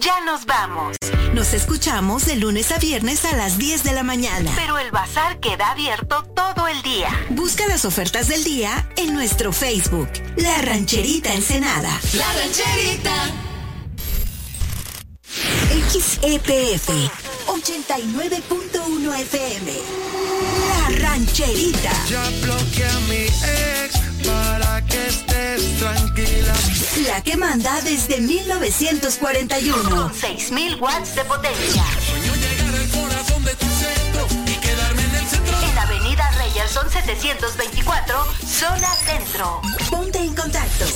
ya nos vamos. Nos escuchamos de lunes a viernes a las 10 de la mañana. Pero el bazar queda abierto todo el día. Busca las ofertas del día en nuestro Facebook. La Rancherita Ensenada. La Rancherita. XEPF 89.1 FM. La Rancherita. Ya bloqueé a mi ex para que estés tranquila. La que manda desde 1941. Con 6,000 watts de potencia. Sueño llegar al corazón de tu centro y quedarme en el centro. En la avenida Reyerson 724, zona centro. Ponte en contacto.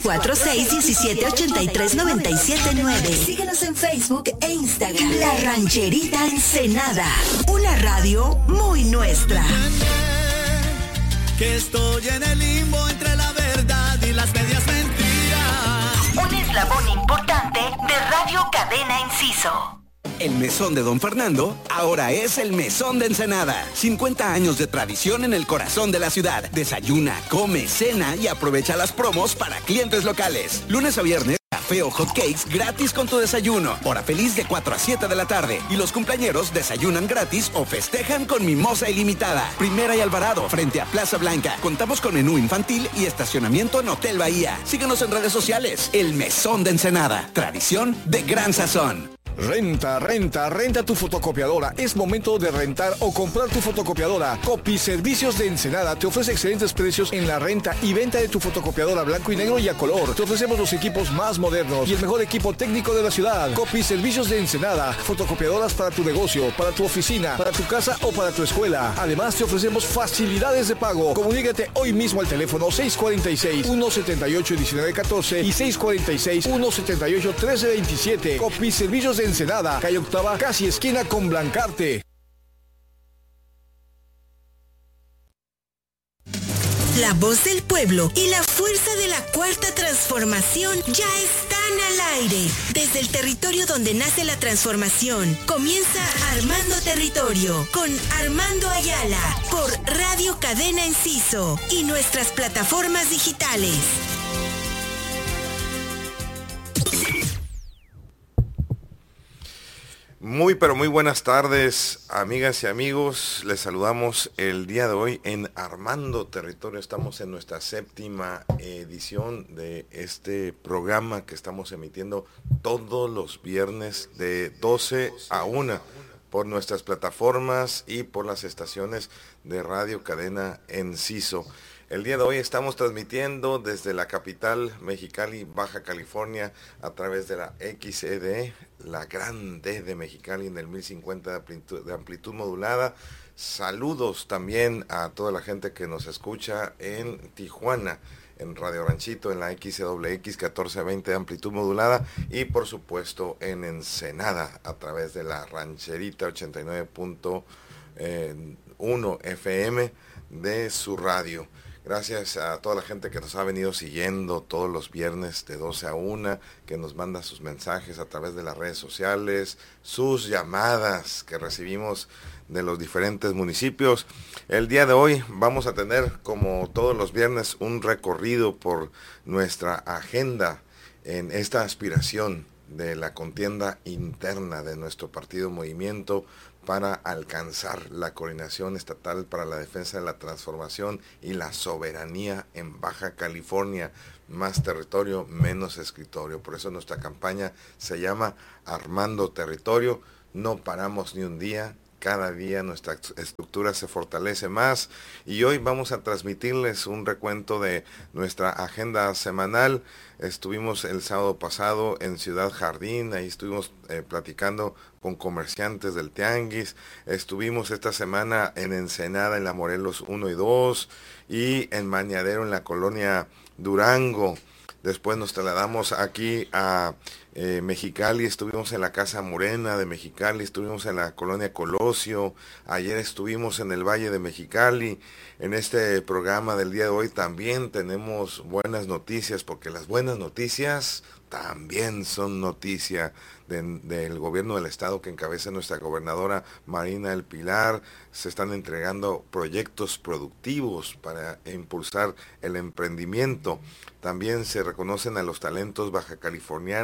646-1783-979. Síguenos en Facebook e Instagram. La Rancherita Ensenada. Una radio muy nuestra. Que estoy en el limbo entre la verdad y las medias mentiras. Un eslabón importante de Radio Cadena Enciso. El mesón de Don Fernando ahora es el mesón de Ensenada. 50 años de tradición en el corazón de la ciudad. Desayuna, come, cena y aprovecha las promos para clientes locales. Lunes a viernes, café o hot cakes gratis con tu desayuno. Hora feliz de 4 a 7 de la tarde. Y los cumpleañeros desayunan gratis o festejan con mimosa ilimitada. Primera y Alvarado, frente a Plaza Blanca. Contamos con menú infantil y estacionamiento en Hotel Bahía. Síguenos en redes sociales. El mesón de Ensenada. Tradición de gran sazón. Renta tu fotocopiadora. Es momento de rentar o comprar tu fotocopiadora. Copy Servicios de Ensenada te ofrece excelentes precios en la renta y venta de tu fotocopiadora blanco y negro y a color. Te ofrecemos los equipos más modernos y el mejor equipo técnico de la ciudad. Copy Servicios de Ensenada. Fotocopiadoras para tu negocio, para tu oficina, para tu casa o para tu escuela. Además te ofrecemos facilidades de pago. Comunícate hoy mismo al teléfono 646-178-1914 y 646-178-1327. Copy Servicios de Ensenada, calle Octava, casi esquina con Blancarte. La voz del pueblo y la fuerza de la Cuarta Transformación ya están al aire. Desde el territorio donde nace la transformación, comienza Armando Territorio con Armando Ayala por Radio Cadena Enciso y nuestras plataformas digitales. Muy pero muy buenas tardes, amigas y amigos. Les saludamos el día de hoy en Armando Territorio. Estamos en nuestra 7ª edición de este programa que estamos emitiendo todos los viernes de 12 a 1 por nuestras plataformas y por las estaciones de Radio Cadena Enciso. El día de hoy estamos transmitiendo desde la capital Mexicali, Baja California, a través de la XED, la gran D de Mexicali en el 1050 de amplitud modulada. Saludos también a toda la gente que nos escucha en Tijuana, en Radio Ranchito, en la XWX 1420 de amplitud modulada y por supuesto en Ensenada a través de la Rancherita 89.1 FM de su radio. Gracias a toda la gente que nos ha venido siguiendo todos los viernes de 12 a 1, que nos manda sus mensajes a través de las redes sociales, sus llamadas que recibimos de los diferentes municipios. El día de hoy vamos a tener, como todos los viernes, un recorrido por nuestra agenda en esta aspiración de la contienda interna de nuestro partido Movimiento para alcanzar la coordinación estatal para la defensa de la transformación y la soberanía en Baja California. Más territorio, menos escritorio. Por eso nuestra campaña se llama Armando Territorio. No paramos ni un día. Cada día nuestra estructura se fortalece más y hoy vamos a transmitirles un recuento de nuestra agenda semanal. Estuvimos el sábado pasado en Ciudad Jardín, ahí estuvimos platicando con comerciantes del Tianguis. Estuvimos esta semana en Ensenada, en la Morelos 1 y 2 y en Mañadero, en la colonia Durango. Después nos trasladamos aquí a Mexicali, estuvimos en la Casa Morena de Mexicali, estuvimos en la colonia Colosio, ayer estuvimos en el Valle de Mexicali. En este programa del día de hoy también tenemos buenas noticias, porque las buenas noticias también son noticia del gobierno del estado que encabeza nuestra gobernadora Marina del Pilar. Se están entregando proyectos productivos para impulsar el emprendimiento. También se reconocen a los talentos bajacalifornianos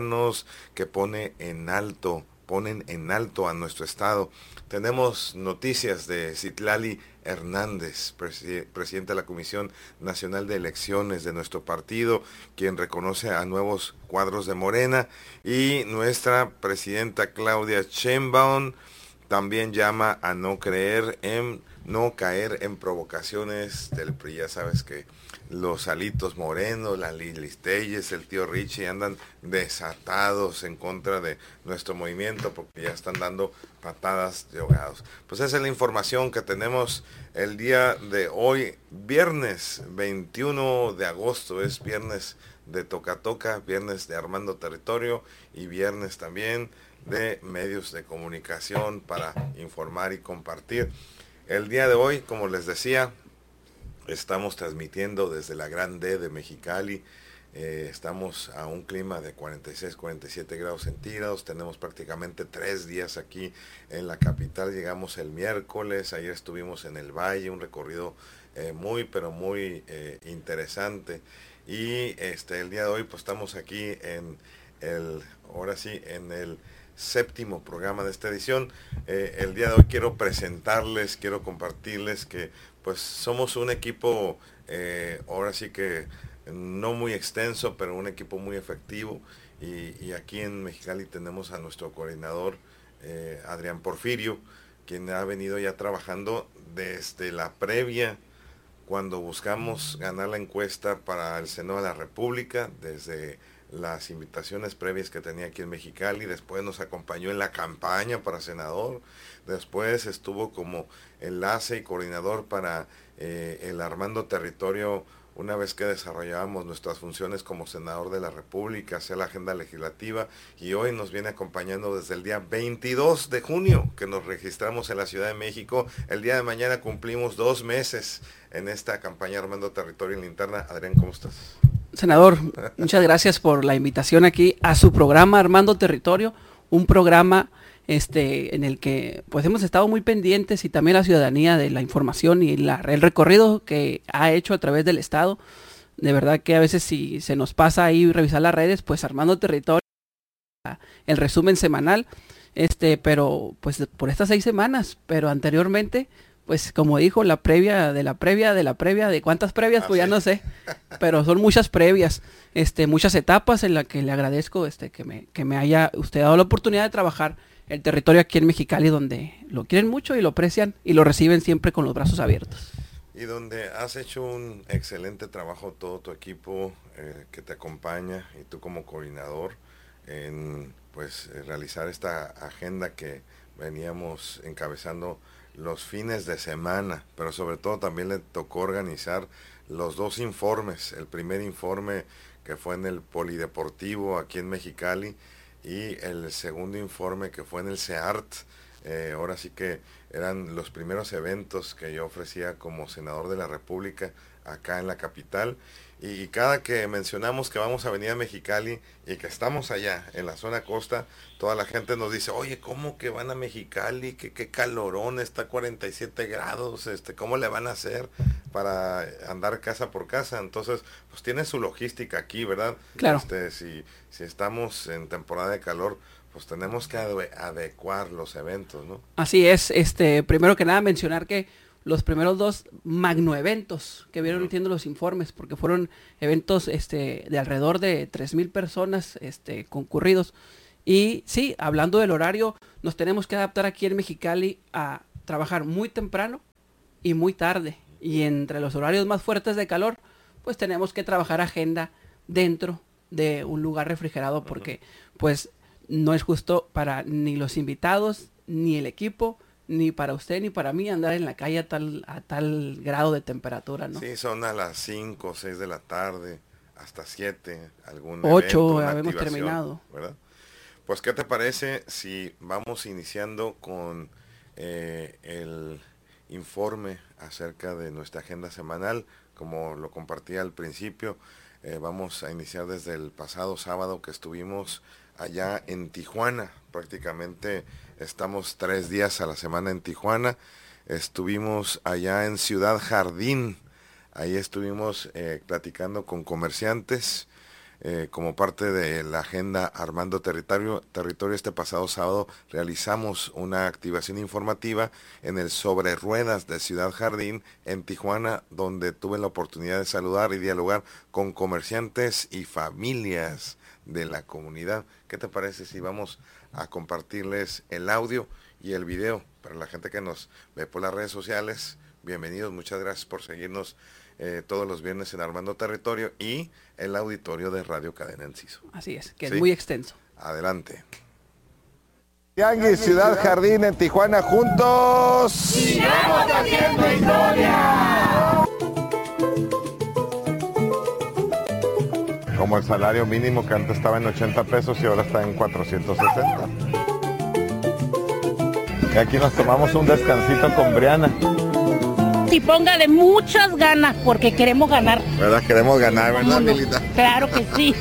partidos que ponen en alto a nuestro estado. Tenemos noticias de Citlali Hernández, presidente de la Comisión Nacional de Elecciones de nuestro partido, quien reconoce a nuevos cuadros de Morena, y nuestra presidenta Claudia Sheinbaum también llama a no caer en provocaciones del PRI. Ya sabes que los Alitos Moreno, la Lilis Telles, el tío Richie andan desatados en contra de nuestro movimiento porque ya están dando patadas de ahogados. Pues esa es la información que tenemos el día de hoy, viernes 21 de agosto, es viernes de Toca Toca, viernes de Armando Territorio y viernes también de medios de comunicación para informar y compartir. El día de hoy, como les decía, estamos transmitiendo desde la Gran D de Mexicali. Estamos a un clima de 46, 47 grados centígrados. Tenemos prácticamente 3 días aquí en la capital. Llegamos el miércoles, ayer estuvimos en el Valle, un recorrido muy interesante. Y el día de hoy pues estamos aquí en el 7º programa de esta edición. El día de hoy quiero compartirles que pues somos un equipo, ahora sí que no muy extenso, pero un equipo muy efectivo. Y aquí en Mexicali tenemos a nuestro coordinador, Adrián Porfirio, quien ha venido ya trabajando desde la previa, cuando buscamos ganar la encuesta para el Senado de la República, desde las invitaciones previas que tenía aquí en Mexicali. Después nos acompañó en la campaña para senador, después estuvo como enlace y coordinador para el Armando Territorio, una vez que desarrollábamos nuestras funciones como senador de la República, hacia la agenda legislativa, y hoy nos viene acompañando desde el día 22 de junio, que nos registramos en la Ciudad de México. El día de mañana cumplimos 2 meses en esta campaña Armando Territorio en Linterna. Adrián, ¿cómo estás? Senador, muchas gracias por la invitación aquí a su programa Armando Territorio, un programa en el que pues hemos estado muy pendientes, y también la ciudadanía, de la información y el recorrido que ha hecho a través del estado. De verdad que a veces si se nos pasa ahí revisar las redes, pues Armando Territorio, el resumen semanal, pero pues por estas 6 semanas, pero anteriormente, pues como dijo, la previa, de cuántas previas, pues ya no sé, pero son muchas previas, muchas etapas en las que le agradezco que me haya usted dado la oportunidad de trabajar el territorio aquí en Mexicali, donde lo quieren mucho y lo aprecian y lo reciben siempre con los brazos abiertos. Y donde has hecho un excelente trabajo todo tu equipo que te acompaña, y tú como coordinador, en pues realizar esta agenda que veníamos encabezando los fines de semana, pero sobre todo también le tocó organizar los 2 informes. El primer informe que fue en el Polideportivo aquí en Mexicali, y el segundo informe que fue en el CEART. Ahora sí que eran los primeros eventos que yo ofrecía como senador de la República acá en la capital. Y cada que mencionamos que vamos a venir a Mexicali y que estamos allá en la zona costa, toda la gente nos dice, oye, ¿cómo que van a Mexicali? Qué calorón, está 47 grados, ¿cómo le van a hacer para andar casa por casa? Entonces, pues tiene su logística aquí, ¿verdad? Claro. Si estamos en temporada de calor, pues tenemos que adecuar los eventos, ¿no? Así es, primero que nada mencionar que los primeros 2 magnoeventos que vieron entiendo los informes, porque fueron eventos de alrededor de 3,000 personas concurridos. Y sí, hablando del horario, nos tenemos que adaptar aquí en Mexicali a trabajar muy temprano y muy tarde. Y entre los horarios más fuertes de calor, pues tenemos que trabajar agenda dentro de un lugar refrigerado, porque pues no es justo para ni los invitados, ni el equipo, ni para usted ni para mí andar en la calle a tal grado de temperatura, ¿no? Sí, son a las 5 o 6 de la tarde, hasta 7, algún 8 evento, habíamos terminado, ¿verdad? Pues, ¿qué te parece si vamos iniciando con el informe acerca de nuestra agenda semanal? Como lo compartí al principio, vamos a iniciar desde el pasado sábado, que estuvimos allá en Tijuana. Prácticamente estamos 3 días a la semana en Tijuana. Estuvimos allá en Ciudad Jardín, ahí estuvimos platicando con comerciantes. como parte de la agenda Armando Territorio, este pasado sábado realizamos una activación informativa en el Sobre Ruedas de Ciudad Jardín en Tijuana, donde tuve la oportunidad de saludar y dialogar con comerciantes y familias de la comunidad. ¿Qué te parece si vamos a compartirles el audio y el video para la gente que nos ve por las redes sociales? Bienvenidos, muchas gracias por seguirnos todos los viernes en Armando Territorio y el auditorio de Radio Cadena Enciso. Así es, que es muy extenso. Adelante. Tianguis Ciudad Jardín en Tijuana, juntos. ¡Sigamos haciendo historia! Como el salario mínimo que antes estaba en 80 pesos y ahora está en 460. Y aquí nos tomamos un descansito con Briana. Y póngale muchas ganas porque queremos ganar. ¿Verdad? Queremos ganar, ¿verdad, Milita? Claro que sí.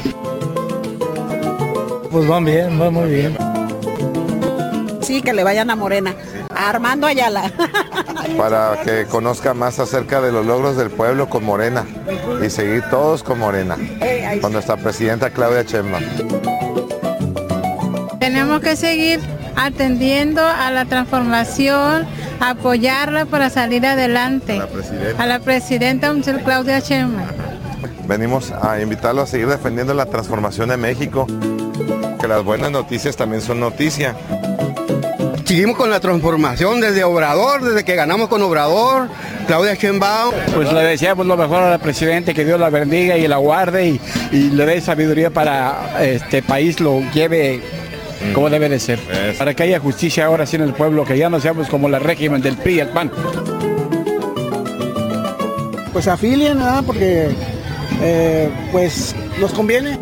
Pues van bien, van muy bien. Sí, que le vayan a Morena, a Armando Ayala. Para que conozca más acerca de los logros del pueblo con Morena y seguir todos con Morena, con nuestra presidenta Claudia Sheinbaum. Tenemos que seguir atendiendo a la transformación, apoyarla para salir adelante. A la presidenta Claudia Sheinbaum. Venimos a invitarlo a seguir defendiendo la transformación de México, que las buenas noticias también son noticia. Seguimos con la transformación desde Obrador, desde que ganamos con Obrador, Claudia Sheinbaum. Pues le deseamos lo mejor a la presidenta, que Dios la bendiga y la guarde y le dé sabiduría para este país, lo lleve como debe de ser. Para que haya justicia ahora sí en el pueblo, que ya no seamos como el régimen del PRI y el PAN. Pues afilien, ¿verdad? Porque pues nos conviene.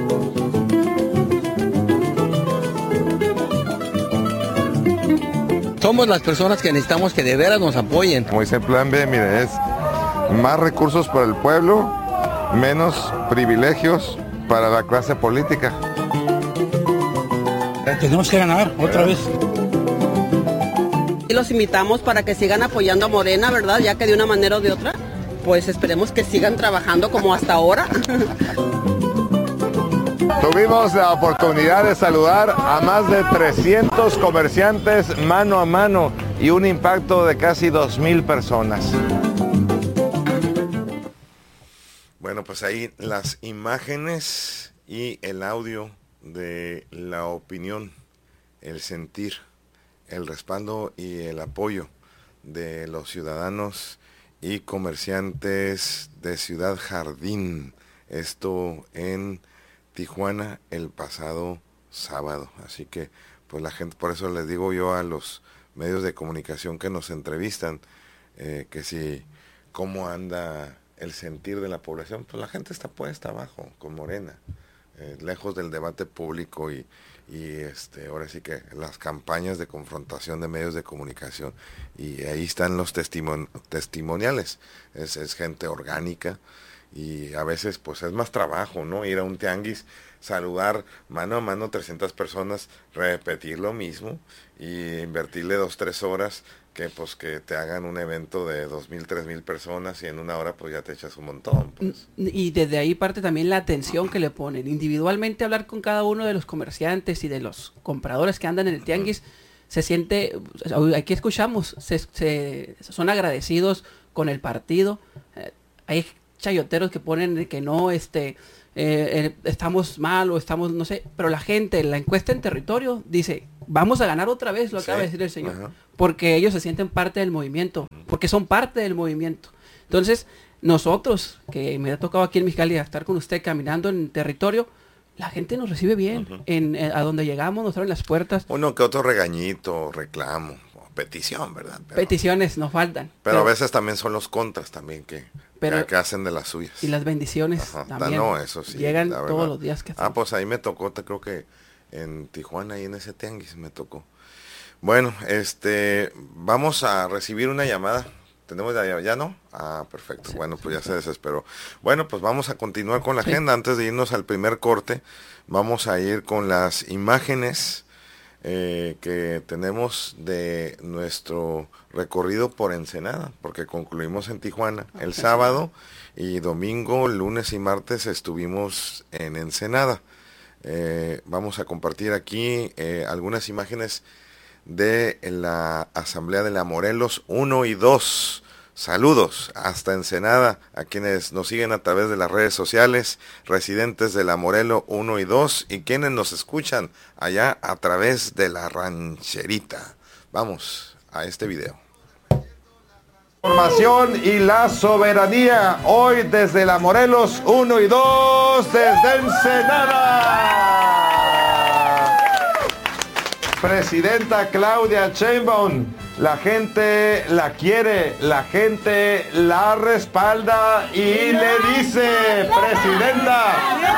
Somos las personas que necesitamos que de veras nos apoyen. Como dice el plan B, mire, es más recursos para el pueblo, menos privilegios para la clase política. Tenemos que ganar otra vez. Y los invitamos para que sigan apoyando a Morena, ¿verdad? Ya que de una manera o de otra, pues esperemos que sigan trabajando como hasta ahora. Tuvimos la oportunidad de saludar a más de 300 comerciantes mano a mano y un impacto de casi 2,000 personas. Bueno, pues ahí las imágenes y el audio de la opinión, el sentir, el respaldo y el apoyo de los ciudadanos y comerciantes de Ciudad Jardín. Esto en Tijuana el pasado sábado. Así que pues la gente, por eso les digo yo a los medios de comunicación que nos entrevistan, que si cómo anda el sentir de la población, pues la gente está puesta abajo con Morena, lejos del debate público y ahora sí que las campañas de confrontación de medios de comunicación, y ahí están los testimoniales. Es gente orgánica y a veces pues es más trabajo, ¿no? Ir a un tianguis, saludar mano a mano 300 personas, repetir lo mismo y invertirle 2-3 horas que pues que te hagan un evento de 2,000, 3,000 personas y en una hora pues ya te echas un montón. Pues. Y desde ahí parte también la atención que le ponen. Individualmente hablar con cada uno de los comerciantes y de los compradores que andan en el tianguis, se siente, aquí escuchamos, son agradecidos con el partido. Hay chayoteros que ponen que no, estamos mal o estamos, no sé, pero la gente, la encuesta en territorio dice, vamos a ganar otra vez, lo acaba de decir el señor. Ajá. Porque ellos se sienten parte del movimiento, porque son parte del movimiento. Entonces, nosotros, que me ha tocado aquí en Mexicali estar con usted caminando en territorio, la gente nos recibe bien. A donde llegamos, nos abren las puertas. Uno que otro regañito, reclamo, petición, ¿verdad? Peticiones nos faltan. Pero a veces también son los contras también que hacen de las suyas. Y las bendiciones también. No, eso sí, llegan todos los días que hacemos. Pues ahí me tocó, creo que en Tijuana y en ese tianguis me tocó. Bueno, vamos a recibir una llamada. ¿Tenemos ya no? Ah, perfecto. Sí, bueno, pues ya se desesperó. Bueno, pues vamos a continuar con la agenda. Antes de irnos al primer corte, vamos a ir con las imágenes que tenemos de nuestro recorrido por Ensenada, porque concluimos en Tijuana el sábado y domingo, lunes y martes estuvimos en Ensenada. Vamos a compartir aquí algunas imágenes de la Asamblea de la Morelos 1 y 2. Saludos hasta Ensenada a quienes nos siguen a través de las redes sociales, residentes de la Morelos 1 y 2 y quienes nos escuchan allá a través de la rancherita. Vamos a este video. Información y la soberanía hoy desde la Morelos 1 y 2 desde Ensenada. Presidenta Claudia Sheinbaum, la gente la quiere, la gente la respalda y le dice, presidenta,